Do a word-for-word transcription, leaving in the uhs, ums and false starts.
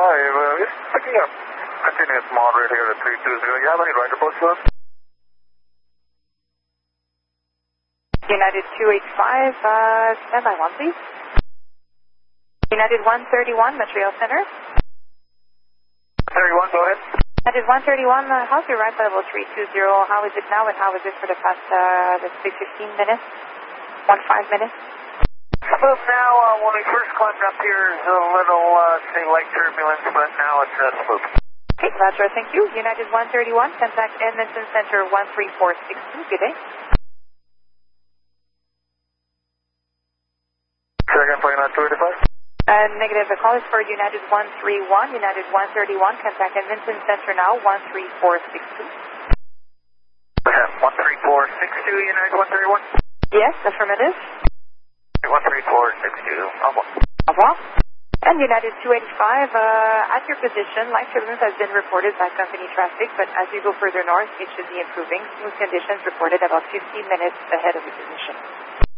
five, uh, it's picking up. Continuous moderate here at three two zero. You have any right reports for us? United two eight five, uh, stand by one, please. United one thirty-one, Montreal Center. thirty-one, go ahead. United one thirty-one, uh, how's your right level three two zero? How is it now and how is it for the past, uh, let's say fifteen minutes? One five minutes? Smooth now, uh, when we first climbed up here, is a little, uh, say, light turbulence, but now it's uh, smooth. Okay, Roger, thank you. United one thirty-one, contact Edmonton Center one three four six two, good day. Second for United two eighty-five. Uh, negative, the call is for United one three one, United one thirty-one, contact Edmonton Center now one three four six two. one three four six two, United one thirty-one. Yes, affirmative. one three four six two, au revoir. Au revoir. And United two eighty-five, uh, at your position, light turbulence has been reported by company traffic, but as you go further north, it should be improving. Smooth conditions reported about fifteen minutes ahead of your position.